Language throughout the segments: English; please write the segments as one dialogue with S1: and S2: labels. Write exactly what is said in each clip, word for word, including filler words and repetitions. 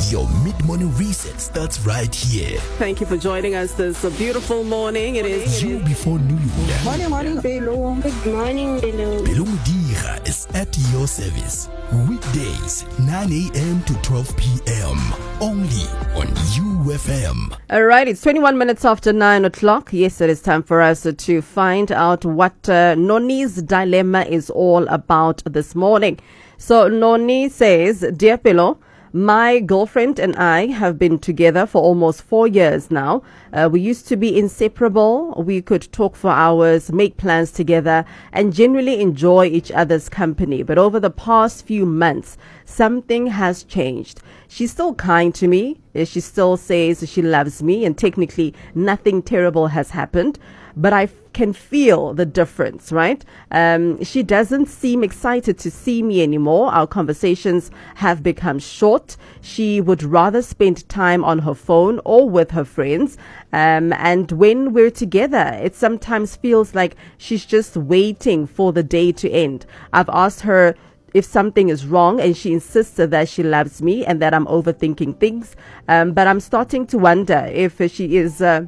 S1: Your mid-morning reset starts right here.
S2: Thank you for joining us this uh, beautiful morning. It is
S1: You before noon.
S3: Morning, morning, Belo.
S4: Good morning, Belo.
S1: Belo Mudira is at your service. Weekdays, nine a.m. to twelve p.m. Only on U F M.
S2: All right, it's twenty-one minutes after nine o'clock. Yes, it is time for us to find out what uh, Noni's dilemma is all about this morning. So Noni says, Dear Belo, my girlfriend and I have been together for almost four years now. Uh, we used to be inseparable. We could talk for hours, make plans together, and generally enjoy each other's company. But over the past few months, something has changed. She's still kind to me. She still says she loves me, and technically nothing terrible has happened. But I f- can feel the difference, right? Um, she doesn't seem excited to see me anymore. Our conversations have become short. She would rather spend time on her phone or with her friends. Um, and when we're together, it sometimes feels like she's just waiting for the day to end. I've asked her if something is wrong, and she insists that she loves me and that I'm overthinking things. Um, but I'm starting to wonder if she is... Uh,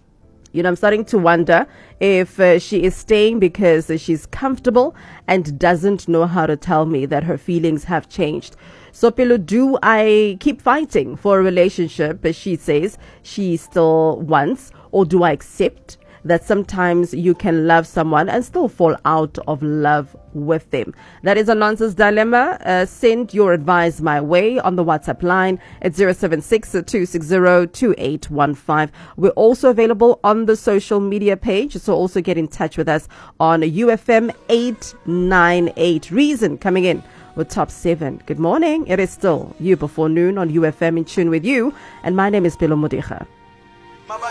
S2: You know, I'm starting to wonder if uh, she is staying because uh, she's comfortable and doesn't know how to tell me that her feelings have changed. So, Pelo, do I keep fighting for a relationship, as she says she still wants, or do I accept that sometimes you can love someone and still fall out of love with them? That is a nonsense dilemma. Uh, send your advice my way on the WhatsApp line at zero seven six, two six zero, two eight one five. We're also available on the social media page, so also get in touch with us on U F M eight nine eight. Reason coming in with top seven. Good morning. It is still You Before Noon on U F M, in tune with you, and my name is Belo Mudira.